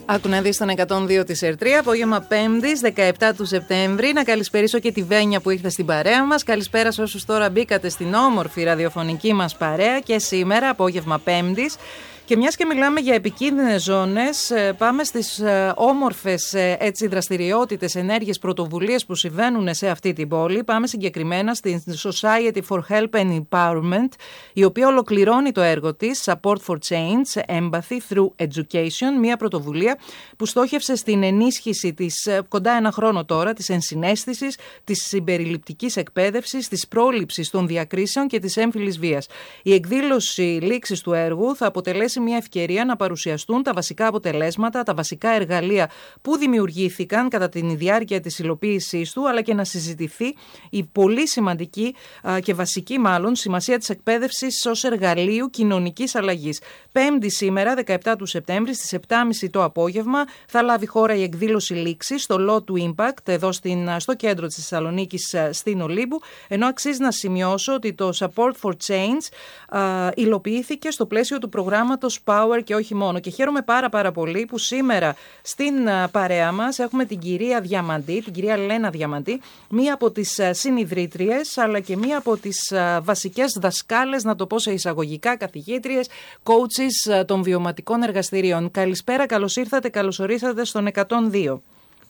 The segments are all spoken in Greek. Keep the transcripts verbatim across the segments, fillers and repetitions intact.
Άκου να δεις τον εκατόν δύο της ΕΡΤΡΙΑ, απόγευμα Πέμπτης, δεκαεπτά του Σεπτέμβρη. Να καλησπερίσω και τη Βένια που ήρθε στην παρέα μας. Καλησπέρα σε όσους τώρα μπήκατε στην όμορφη ραδιοφωνική μας παρέα και σήμερα, απόγευμα Πέμπτης. Και μιας και μιλάμε για επικίνδυνες ζώνες, πάμε στις όμορφες έτσι, δραστηριότητες, ενέργειες, πρωτοβουλίες που συμβαίνουν σε αυτή την πόλη. Πάμε συγκεκριμένα στην Society for Help and Empowerment, η οποία ολοκληρώνει το έργο της Support for Change, Empathy Through Education, μια πρωτοβουλία που στόχευσε στην ενίσχυση της, κοντά ένα χρόνο τώρα, της ενσυναίσθησης, της συμπεριληπτικής εκπαίδευσης, της πρόληψης των διακρίσεων και της έμφυλης βίας. Η εκδήλωση λήξης του έργου θα αποτελέσει μια ευκαιρία να παρουσιαστούν τα βασικά αποτελέσματα, τα βασικά εργαλεία που δημιουργήθηκαν κατά τη διάρκεια της υλοποίησής του, αλλά και να συζητηθεί η πολύ σημαντική α, και βασική μάλλον σημασία της εκπαίδευσης ως εργαλείου κοινωνικής αλλαγής. Πέμπτη σήμερα, δεκαεπτά του Σεπτέμβρη, στις επτά και μισή το απόγευμα, θα λάβει χώρα η εκδήλωση λήξης στο Law to Impact, εδώ στην, στο κέντρο της Θεσσαλονίκης, στην Ολύμπου, ενώ αξίζει να σημειώσω ότι το Support for Change α, υλοποιήθηκε στο πλαίσιο του προγράμματος Power και όχι μόνο. Και χαίρομαι πάρα πάρα πολύ που σήμερα στην παρέα μας έχουμε την κυρία Διαμαντή, την κυρία Λένα Διαμαντή, μία από τις συνιδρύτριες αλλά και μία από τις βασικές δασκάλες, να το πω σε εισαγωγικά, καθηγήτριες, coaches των βιωματικών εργαστηρίων. Καλησπέρα, καλώς ήρθατε, καλώς ορίσατε στον εκατόν δύο.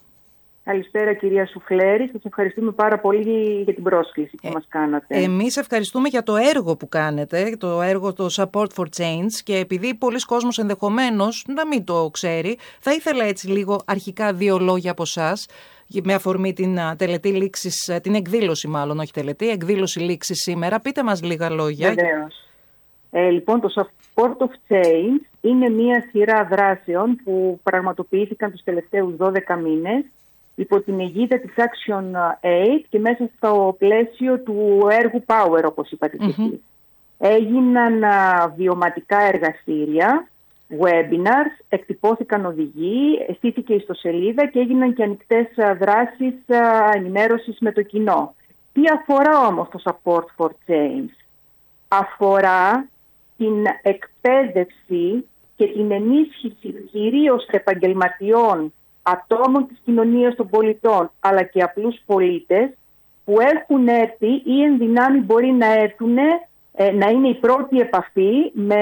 Καλησπέρα κυρία Σουφλέρη, σας ευχαριστούμε πάρα πολύ για την πρόσκληση που ε, μας κάνατε. Εμείς ευχαριστούμε για το έργο που κάνετε, το έργο το Support for Change, και επειδή πολλοί κόσμος ενδεχομένως να μην το ξέρει, θα ήθελα έτσι λίγο αρχικά δύο λόγια από εσάς, με αφορμή την τελετή λήξης, την εκδήλωση μάλλον, όχι τελετή, εκδήλωση λήξης σήμερα. Πείτε μας λίγα λόγια. Βεβαίως. Ε, λοιπόν, το Support of Change είναι μία σειρά δράσεων που πραγματοποιήθηκαν τους τελευταίους δώδεκα μήνες υπό την αιγίδα της Action Aid και μέσα στο πλαίσιο του έργου Power, όπως είπατε και εσείς. Έγιναν α, βιωματικά εργαστήρια, webinars, εκτυπώθηκαν οδηγοί, στήθηκε η ιστοσελίδα και έγιναν και ανοιχτές α, δράσεις α, ενημέρωσης με το κοινό. Τι αφορά όμως το Support for Change? Αφορά την εκπαίδευση και την ενίσχυση κυρίως επαγγελματιών, ατόμων της κοινωνίας των πολιτών, αλλά και απλούς πολίτες που έχουν έρθει ή εν δυνάμει μπορεί να έρθουν, ε, να είναι η πρώτη επαφή με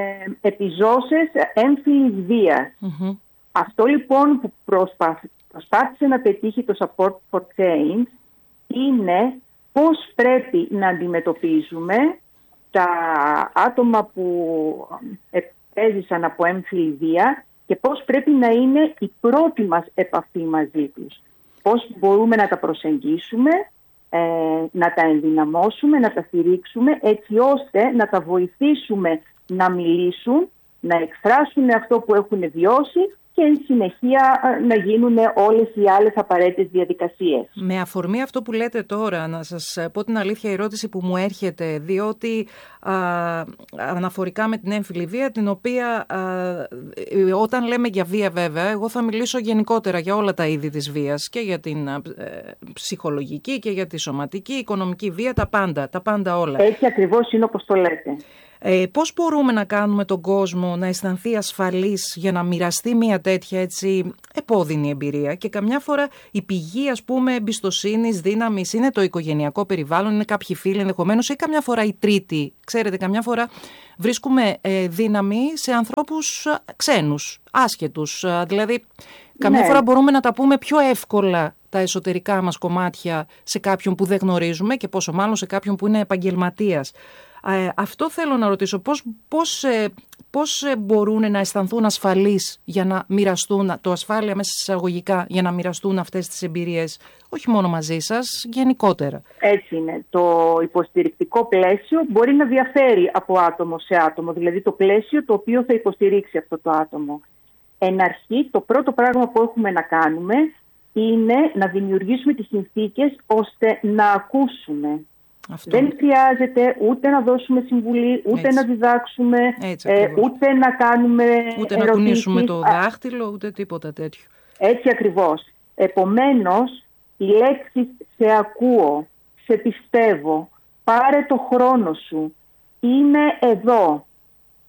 επιζώσες έμφυλης βίας. Mm-hmm. Αυτό λοιπόν που προσπά, προσπάθησε να πετύχει το Support for Change είναι πώς πρέπει να αντιμετωπίζουμε τα άτομα που έζησαν από έμφυλη βία και πώς πρέπει να είναι η πρώτη μας επαφή μαζί τους. Πώς μπορούμε να τα προσεγγίσουμε, ε, να τα ενδυναμώσουμε, να τα στηρίξουμε, έτσι ώστε να τα βοηθήσουμε να μιλήσουν, να εκφράσουν αυτό που έχουν βιώσει και εν συνεχεία να γίνουν όλες οι άλλες απαραίτητες διαδικασίες. Με αφορμή αυτό που λέτε τώρα, να σας πω την αλήθεια, η ερώτηση που μου έρχεται, διότι α, αναφορικά με την έμφυλη βία, την οποία α, όταν λέμε για βία βέβαια, εγώ θα μιλήσω γενικότερα για όλα τα είδη της βίας, και για την ε, ψυχολογική και για τη σωματική, οικονομική βία, τα πάντα, τα πάντα όλα. Έτσι ακριβώς είναι όπως το λέτε. Ε, πώς μπορούμε να κάνουμε τον κόσμο να αισθανθεί ασφαλής για να μοιραστεί μια τέτοια έτσι επώδυνη εμπειρία, και καμιά φορά η πηγή, ας πούμε, εμπιστοσύνης, δύναμης είναι το οικογενειακό περιβάλλον, είναι κάποιοι φίλοι ενδεχομένως, ή καμιά φορά η τρίτη. Ξέρετε, καμιά φορά βρίσκουμε ε, δύναμη σε ανθρώπους ξένους, άσχετους. Δηλαδή, καμιά ναι. φορά μπορούμε να τα πούμε πιο εύκολα τα εσωτερικά μας κομμάτια σε κάποιον που δεν γνωρίζουμε, και πόσο μάλλον σε κάποιον που είναι επαγγελματίας. Ε, αυτό θέλω να ρωτήσω, πώς, πώς, ε, πώς μπορούν να αισθανθούν ασφαλείς για να μοιραστούν, το ασφάλεια μέσα εισαγωγικά, για να μοιραστούν αυτές τις εμπειρίες, όχι μόνο μαζί σας, γενικότερα. Έτσι είναι. Το υποστηρικτικό πλαίσιο μπορεί να διαφέρει από άτομο σε άτομο, δηλαδή το πλαίσιο το οποίο θα υποστηρίξει αυτό το άτομο. Εν αρχή, το πρώτο πράγμα που έχουμε να κάνουμε είναι να δημιουργήσουμε τις συνθήκες ώστε να ακούσουμε. Αυτό. Δεν χρειάζεται ούτε να δώσουμε συμβουλή, ούτε Έτσι. να διδάξουμε, ε, ούτε να κάνουμε Ούτε ερωτήσεις. να κουνήσουμε το δάχτυλο, ούτε τίποτα τέτοιο. Έτσι ακριβώς. Επομένως, οι λέξεις «σε ακούω», «σε πιστεύω», «πάρε το χρόνο σου», «είμαι εδώ»,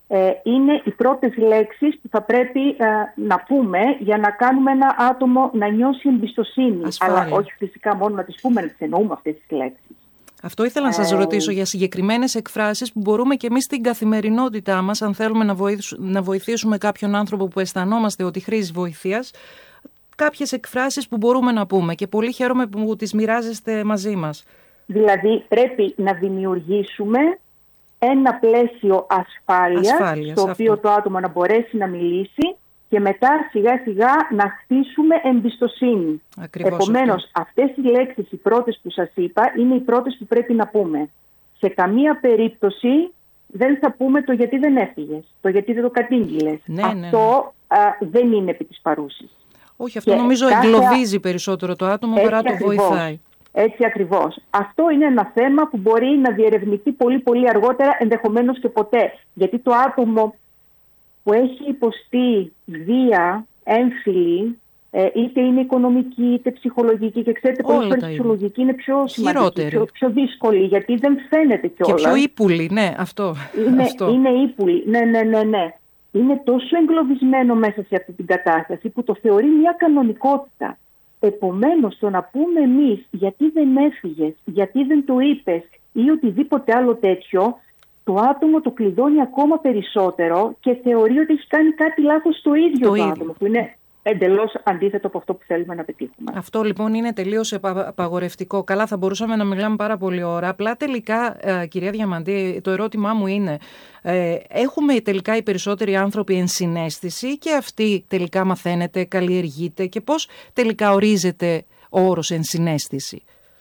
ε, είναι οι πρώτες λέξεις που θα πρέπει ε, να πούμε για να κάνουμε ένα άτομο να νιώσει εμπιστοσύνη. Ασφάλεια. Αλλά όχι φυσικά μόνο να τις πούμε, να τις εννοούμε αυτές τις λέξεις. Αυτό ήθελα να σας ε... ρωτήσω για συγκεκριμένες εκφράσεις που μπορούμε και εμείς στην καθημερινότητά μας, αν θέλουμε να, βοηθήσουμε, να βοηθήσουμε κάποιον άνθρωπο που αισθανόμαστε ότι χρήζει βοήθειας, κάποιες εκφράσεις που μπορούμε να πούμε, και πολύ χαίρομαι που τις μοιράζεστε μαζί μας. Δηλαδή πρέπει να δημιουργήσουμε ένα πλαίσιο ασφάλειας, ασφάλειας στο οποίο αυτό. το άτομο να μπορέσει να μιλήσει και μετά σιγά σιγά να χτίσουμε εμπιστοσύνη. Ακριβώς. Επομένως, αυτό. αυτές οι λέξεις, οι πρώτες που σας είπα, είναι οι πρώτες που πρέπει να πούμε. Σε καμία περίπτωση δεν θα πούμε το γιατί δεν έφυγες, το γιατί δεν το κατήγγειλες. Ναι, αυτό ναι, ναι. Α, δεν είναι επί της παρούσης. Όχι, αυτό και νομίζω κάθε... εγκλωβίζει περισσότερο το άτομο παρά το ακριβώς. βοηθάει. Έτσι ακριβώς. Αυτό είναι ένα θέμα που μπορεί να διερευνηθεί πολύ πολύ αργότερα, ενδεχομένως και ποτέ. Γιατί το άτομο που έχει υποστεί βία, έμφυλη, είτε είναι οικονομική είτε ψυχολογική, και ξέρετε πολλές φορές η ψυχολογική είναι πιο σημαντική, πιο, πιο δύσκολη, γιατί δεν φαίνεται κιόλας. Και πιο ύπουλη, ναι, αυτό. Είναι, αυτό. είναι ύπουλη, ναι, ναι, ναι, ναι. Είναι τόσο εγκλωβισμένο μέσα σε αυτή την κατάσταση που το θεωρεί μια κανονικότητα. Επομένως, το να πούμε εμείς γιατί δεν έφυγες, γιατί δεν το είπες ή οτιδήποτε άλλο τέτοιο, το άτομο το κλειδώνει ακόμα περισσότερο και θεωρεί ότι έχει κάνει κάτι λάθος το ίδιο το, το ίδιο. άτομο, που είναι εντελώς αντίθετο από αυτό που θέλουμε να πετύχουμε. Αυτό λοιπόν είναι τελείως απαγορευτικό. Καλά, θα μπορούσαμε να μιλάμε πάρα πολύ ώρα. Απλά τελικά, ε, κυρία Διαμαντή, το ερώτημά μου είναι, ε, έχουμε τελικά οι περισσότεροι άνθρωποι ενσυναίσθηση και αυτή τελικά μαθαίνεται, καλλιεργείται, και πώς τελικά ορίζεται ο όρος ενσυναίσθηση?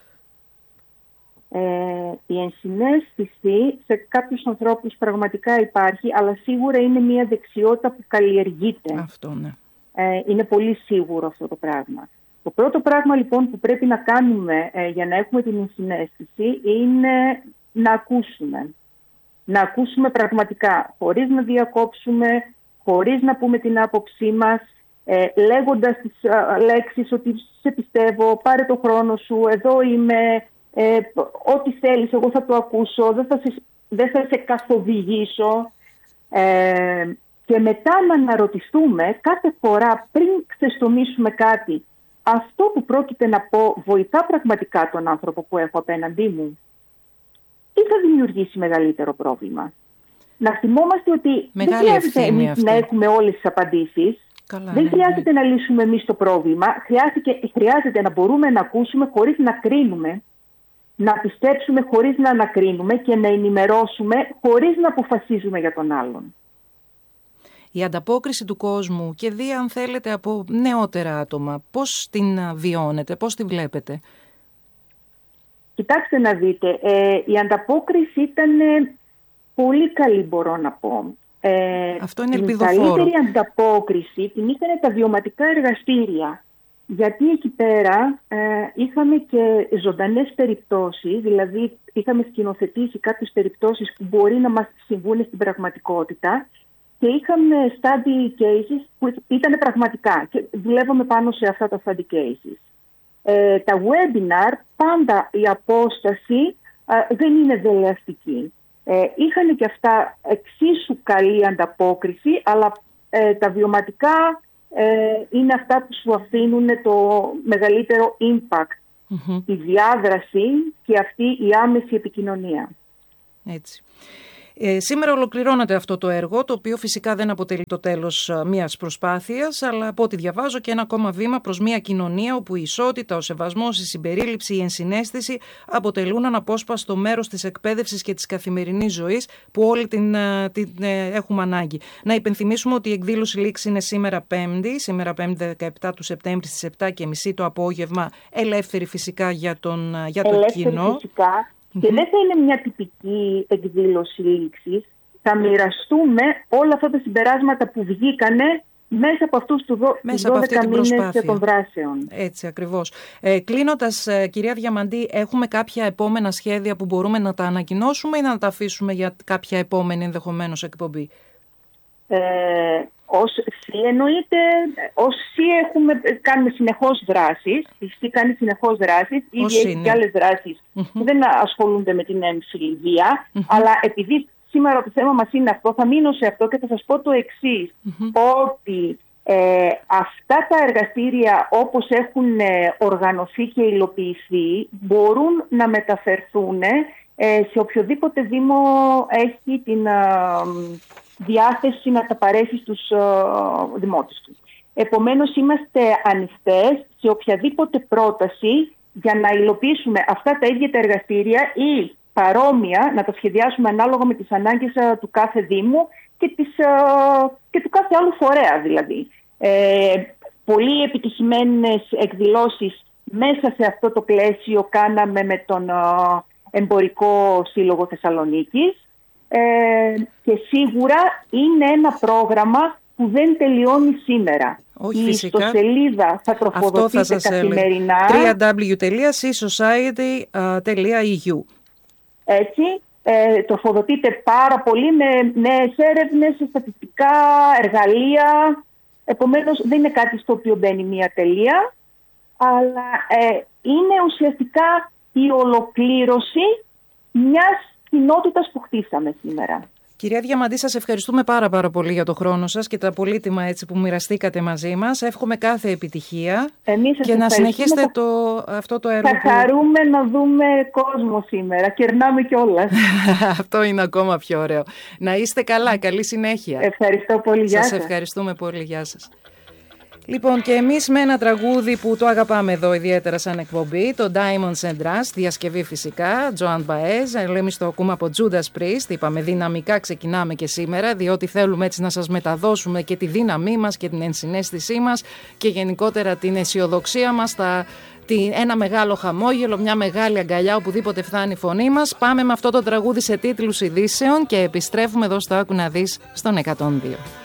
Ε, η ενσυναίσθηση σε κάποιους ανθρώπους πραγματικά υπάρχει, αλλά σίγουρα είναι μια δεξιότητα που καλλιεργείται. Αυτό, ναι. Ε, είναι πολύ σίγουρο αυτό το πράγμα. Το πρώτο πράγμα λοιπόν που πρέπει να κάνουμε ε, για να έχουμε την ενσυναίσθηση είναι να ακούσουμε. Να ακούσουμε πραγματικά, χωρίς να διακόψουμε, χωρίς να πούμε την άποψή μας, ε, λέγοντας τις ε, λέξεις ότι σε πιστεύω, πάρε το χρόνο σου, εδώ είμαι, ε, ό,τι θέλεις εγώ θα το ακούσω, δεν θα σε, δεν θα σε καθοδηγήσω. Ε, Και μετά να αναρωτηθούμε κάθε φορά πριν ξεστομίσουμε κάτι, αυτό που πρόκειται να πω βοηθά πραγματικά τον άνθρωπο που έχω απέναντί μου ή θα δημιουργήσει μεγαλύτερο πρόβλημα? Να θυμόμαστε ότι μεγάλη δεν χρειάζεται να έχουμε όλες τις απαντήσεις. Καλά, δεν ναι, χρειάζεται ναι. να λύσουμε εμείς το πρόβλημα. Χρειάζεται, χρειάζεται να μπορούμε να ακούσουμε χωρίς να κρίνουμε, να πιστέψουμε χωρίς να ανακρίνουμε και να ενημερώσουμε χωρίς να αποφασίζουμε για τον άλλον. Η ανταπόκριση του κόσμου και δει, αν θέλετε, από νεότερα άτομα, πώς την βιώνετε, πώς την βλέπετε? Κοιτάξτε να δείτε, ε, η ανταπόκριση ήταν πολύ καλή, μπορώ να πω. Ε, Αυτό είναι την ελπιδοφόρο. καλύτερη ανταπόκριση την είχαν τα βιωματικά εργαστήρια. Γιατί εκεί πέρα ε, είχαμε και ζωντανές περιπτώσεις, δηλαδή είχαμε σκηνοθετήσει κάποιες περιπτώσεις που μπορεί να μας συμβούν στην πραγματικότητα, και είχαμε study cases που ήταν πραγματικά και δουλεύαμε πάνω σε αυτά τα study cases. Ε, τα webinar, πάντα η απόσταση ε, δεν είναι δελεαστική. Ε, είχαν και αυτά εξίσου καλή ανταπόκριση, αλλά ε, τα βιωματικά ε, είναι αυτά που σου αφήνουν το μεγαλύτερο impact, mm-hmm. η διάδραση και αυτή η άμεση επικοινωνία. Έτσι. Ε, σήμερα ολοκληρώνεται αυτό το έργο, το οποίο φυσικά δεν αποτελεί το τέλος μιας προσπάθειας, αλλά από ό,τι διαβάζω και ένα ακόμα βήμα προς μια κοινωνία όπου η ισότητα, ο σεβασμός, η συμπερίληψη, η ενσυναίσθηση αποτελούν αναπόσπαστο μέρος της εκπαίδευσης και της καθημερινής ζωής που όλοι την, την, την έχουμε ανάγκη. Να υπενθυμίσουμε ότι η εκδήλωση λήξη είναι σήμερα Πέμπτη, σήμερα Πέμπτη δεκαεπτά του Σεπτέμβρη στις επτά και μισή το απόγευμα, ελεύθερη φυσικά για, τον, για το ελεύθερη κοινό. Φυσικά. Και δεν θα είναι μια τυπική εκδήλωση λήξης. Θα μοιραστούμε όλα αυτά τα συμπεράσματα που βγήκανε μέσα από αυτούς τους δώδεκα μήνες των δράσεων. Έτσι ακριβώς. Ε, κλείνοντας, ε, κυρία Διαμαντή, έχουμε κάποια επόμενα σχέδια που μπορούμε να τα ανακοινώσουμε ή να τα αφήσουμε για κάποια επόμενη ενδεχομένως εκπομπή? Ε, ως ΣΥ εννοείται, ως ΣΥ έχουμε, κάνουμε συνεχώς δράσεις, η ΣΥ κάνει συνεχώς δράσεις, ήδη έχει και άλλες δράσεις mm-hmm. που δεν ασχολούνται με την έμφυλη βία, mm-hmm. αλλά επειδή σήμερα το θέμα μας είναι αυτό, θα μείνω σε αυτό και θα σας πω το εξής, mm-hmm. ότι ε, αυτά τα εργαστήρια όπως έχουν ε, οργανωθεί και υλοποιηθεί μπορούν να μεταφερθούν ε, σε οποιοδήποτε δήμο έχει την ε, διάθεση να τα παρέχει στους ε, δημότες του. Επομένως, είμαστε ανοιχτές σε οποιαδήποτε πρόταση για να υλοποιήσουμε αυτά τα ίδια τα εργαστήρια ή παρόμοια, να τα σχεδιάσουμε ανάλογα με τις ανάγκες του κάθε Δήμου και, της, και του κάθε άλλου φορέα δηλαδή. Ε, πολύ επιτυχημένες εκδηλώσεις μέσα σε αυτό το πλαίσιο κάναμε με τον Εμπορικό Σύλλογο Θεσσαλονίκης ε, και σίγουρα είναι ένα πρόγραμμα που δεν τελειώνει σήμερα. Όχι, η φυσικά. ιστοσελίδα θα τροφοδοτείται καθημερινά. double-u double-u double-u τελεία sea society τελεία e u Έτσι, ε, τροφοδοτείται πάρα πολύ με νέες έρευνες, στατιστικά, εργαλεία. Επομένως, δεν είναι κάτι στο οποίο μπαίνει μία τελεία, αλλά ε, είναι ουσιαστικά η ολοκλήρωση μιας κοινότητας που χτίσαμε σήμερα. Κυρία Διαμαντή, σας ευχαριστούμε πάρα πάρα πολύ για το χρόνο σας και τα πολύτιμα έτσι που μοιραστήκατε μαζί μας. Εύχομαι κάθε επιτυχία. Εμείς σας και να συνεχίσετε το, αυτό το έργο. Θα που... χαρούμε να δούμε κόσμο σήμερα. Κερνάμε κιόλας. Αυτό είναι ακόμα πιο ωραίο. Να είστε καλά. Καλή συνέχεια. Ευχαριστώ πολύ. Γεια σας. Σας ευχαριστούμε πολύ. Γεια σας. Λοιπόν, και εμείς με ένα τραγούδι που το αγαπάμε εδώ ιδιαίτερα σαν εκπομπή, το Diamonds and Rust, διασκευή φυσικά, Joan Baez. Εμείς το ακούμε από Judas Priest. Είπαμε δυναμικά ξεκινάμε και σήμερα, διότι θέλουμε έτσι να σας μεταδώσουμε και τη δύναμή μας και την ενσυναίσθησή μας και γενικότερα την αισιοδοξία μας, τα, την, ένα μεγάλο χαμόγελο, μια μεγάλη αγκαλιά οπουδήποτε φτάνει η φωνή μας. Πάμε με αυτό το τραγούδι σε τίτλους ειδήσεων και επιστρέφουμε εδώ στο Άκου να δεις στον εκατόν δύο.